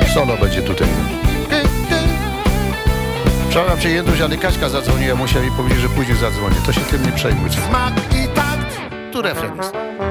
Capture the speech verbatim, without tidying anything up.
Solo będzie tutaj. Przepraszam cię, Jędruś, ale Kaśka zadzwoniła, musiał i powiedzieć, że później zadzwonię. To się tym nie przejmuj. Smak i takt. Tu refren jest.